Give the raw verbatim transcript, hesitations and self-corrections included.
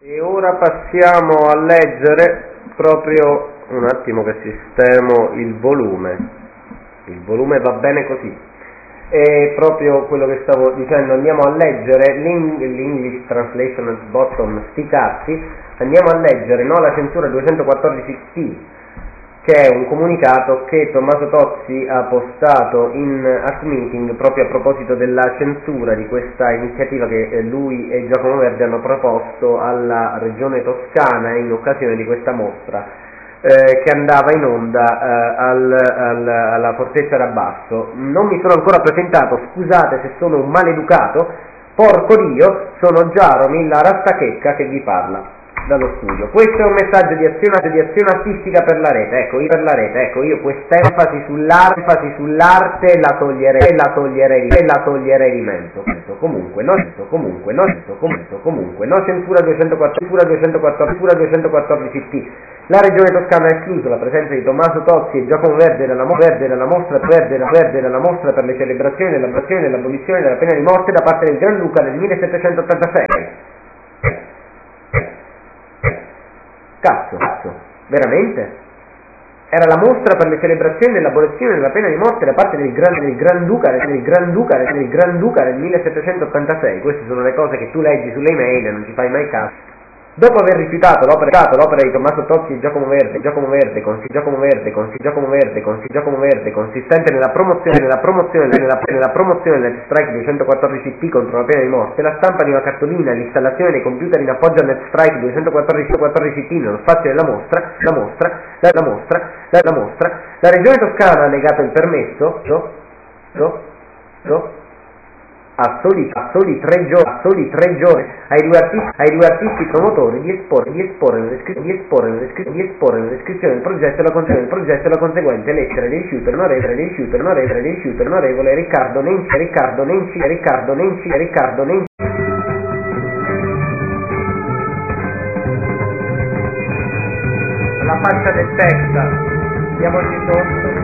E ora passiamo a leggere proprio un attimo che sistemo il volume. Il volume va bene così. E proprio quello che stavo dicendo, andiamo a leggere l'English Translation at Bottom, sti cazzi, andiamo a leggere no, la censura duecentoquattordici T, che è un comunicato che Tommaso Tozzi ha postato in Art Meeting proprio a proposito della censura di questa iniziativa che lui e Giacomo Verdi hanno proposto alla regione Toscana in occasione di questa mostra eh, che andava in onda eh, al, al, alla Fortezza d'Abbasso. Non mi sono ancora presentato, scusate se sono un maleducato, porco Dio, sono Giaromi, la rastachecca che vi parla dallo studio. Questo è un messaggio di azione, di azione artistica per la rete, ecco, io per la rete, ecco, io questa enfasi sull'arte, sull'arte la toglierei, la toglierei, la toglierei di mezzo. Comunque, no, comunque, no, comunque, comunque, no, censura duecentoquattordici, censura duecentoquattordici, censura duecentoquattordici T. La regione Toscana ha escluso la presenza di Tommaso Tozzi e Giacomo Verdi dalla, Verdi dalla mostra, Verdi dalla, Verdi dalla mostra per le celebrazioni dell'abolizione dell'abolizione della pena di morte da parte del Granduca nel millesettecentottantasei. Cazzo, cazzo, veramente? Era la mostra per le celebrazioni dell'abolizione della pena di morte da parte del, gran, del Granduca del Granduca del Granduca nel millesettecentottantasei. Queste sono le cose che tu leggi sulle email e non ci fai mai caso. Dopo aver rifiutato l'opera, l'opera di Tommaso Tozzi e Giacomo Verde, Giacomo Verde, consi, Giacomo Verde, consi, Giacomo Verde, consi, Giacomo Verde, consistente nella promozione, nella promozione, nella, nella promozione del strike duecentoquattordici T contro la pena di morte, la stampa di una cartolina e l'installazione dei computer in appoggio al net strike duecentoquattordici T nello spazio della mostra, la mostra, la, la mostra, la, la mostra, la regione Toscana ha negato il permesso, so, so, so, a soli, a soli tre giorni, a soli tre giorni ai due artisti, ai due artisti promotori di esporre, di esporre nell'iscrizione, di esporre nell'iscrizione, di esporre nell'iscrizione del progetto e la conseguente, il progetto e la conseguente lettera di rifiuto onorevole, di rifiuto onorevole, di rifiuto onorevole Riccardo Nenci, Riccardo Nenci, Riccardo Nenci, Riccardo Nenci. La faccia del Texas, andiamoci sotto.